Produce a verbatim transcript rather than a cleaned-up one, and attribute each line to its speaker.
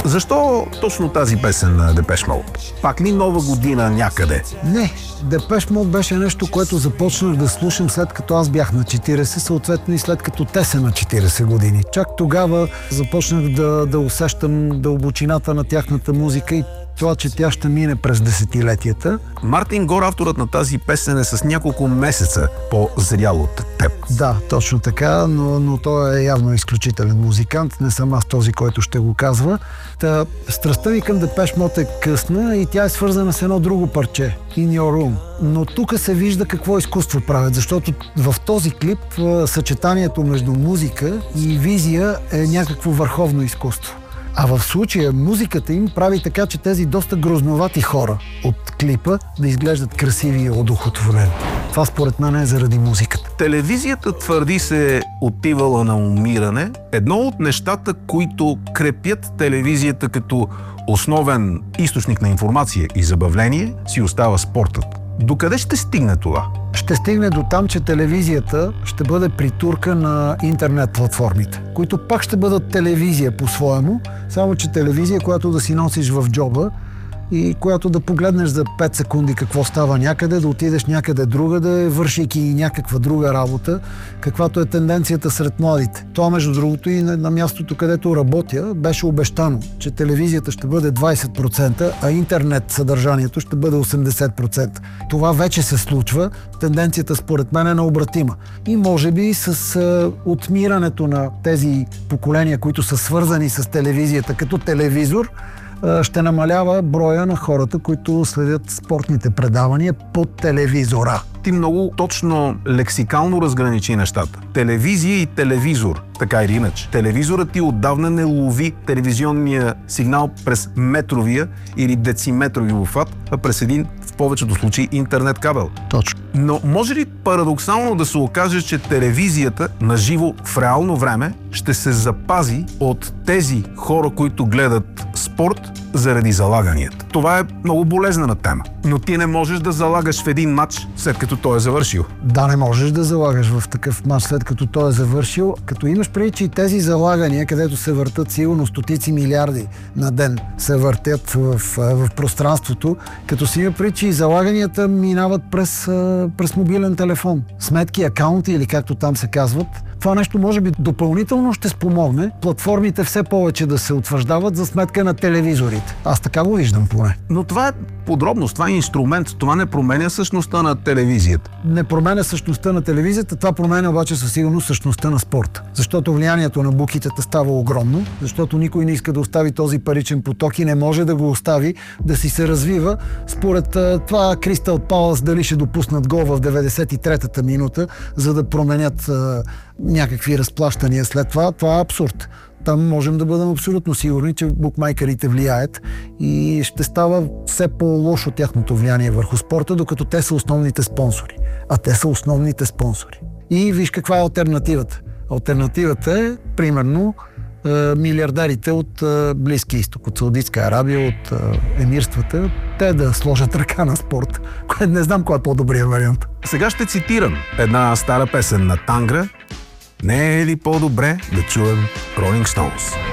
Speaker 1: Защо точно тази песен на Депеш Мод? Пак ли Нова година някъде?
Speaker 2: Не, Депеш Мод беше нещо, което започнах да слушам след като аз бях на четирийсет, съответно и след като те са на четирийсет години. Чак тогава започнах да, да усещам дълбочината на тяхната музика и това, че тя ще мине през десетилетията.
Speaker 1: Мартин Гор, авторът на тази песен, е с няколко месеца по-зрял от теб.
Speaker 2: Да, точно така, но, но той е явно изключителен музикант. Не съм аз този, който ще го казва. Та, страстта ми към Депеш Мод е късна и тя е свързана с едно друго парче, In Your Room. Но тук се вижда какво изкуство правят, защото в този клип съчетанието между музика и визия е някакво върховно изкуство. А в случая музиката им прави така, че тези доста грозновати хора от клипа да изглеждат красиви и одухотворени. Това според мен е заради музиката.
Speaker 1: Телевизията, твърди се, отивала на умиране. Едно от нещата, които крепят телевизията като основен източник на информация и забавление, си остава спортът. Докъде ще стигне това?
Speaker 2: Ще стигне до там, че телевизията ще бъде притурка на интернет платформите, които пак ще бъдат телевизия по-своему, само че телевизия, която да си носиш в джоба и която да погледнеш за пет секунди какво става някъде, да отидеш някъде другаде, вършейки и някаква друга работа, каквато е тенденцията сред младите. Това, между другото, и на, на мястото, където работя, беше обещано, че телевизията ще бъде двайсет процента, а интернет съдържанието ще бъде осемдесет процента. Това вече се случва. Тенденцията, според мен, е необратима. И може би с а, отмирането на тези поколения, които са свързани с телевизията като телевизор, ще намалява броя на хората, които следят спортните предавания под телевизора.
Speaker 1: Ти много точно лексикално разграничи нещата. Телевизия и телевизор, така или иначе. Телевизорът ти отдавна не лови телевизионния сигнал през метровия или дециметрови обхват, а през един, в повечето случаи, интернет кабел.
Speaker 2: Точно.
Speaker 1: Но може ли парадоксално да се окаже, че телевизията на живо в реално време ще се запази от тези хора, които гледат спорт заради залаганията? Това е много болезнена тема. Но ти не можеш да залагаш в един матч, след като той е завършил.
Speaker 2: Да, не можеш да залагаш в такъв матч, след като той е завършил. Като имаш преди, че и тези залагания, където се въртат сигурно стотици милиарди на ден, се въртят в, в пространството, като си има преди, че и залаганията минават през, през мобилен телефон. Сметки, акаунти или както там се казват. Това нещо може би допълнително ще спомогне платформите все повече да се утвърждават за сметка на телевизорите. Аз така го виждам поне.
Speaker 1: Но това е подробност, това е инструмент, това не променя същността на телевизията.
Speaker 2: Не променя същността на телевизията, това променя обаче със сигурност същността на спорта. Защото влиянието на букитата става огромно, защото никой не иска да остави този паричен поток и не може да го остави да си се развива. Според това Кристал Палас дали ще допуснат гол в деветдесет и третата минута, за да променят а, някакви разплащания след това, това е абсурд. Там можем да бъдем абсолютно сигурни, че букмайкерите влияят и ще става все по-лошо тяхното влияние върху спорта, докато те са основните спонсори. А те са основните спонсори. И виж каква е алтернативата. Алтернативата е, примерно, милиардерите от Близкия изток, от Саудитска Арабия, от емирствата, те да сложат ръка на спорт. Не знам кой е по-добрият вариант.
Speaker 1: Сега ще цитирам една стара песен на Тангра. Не е ли по-добре да чуем Rolling Stones?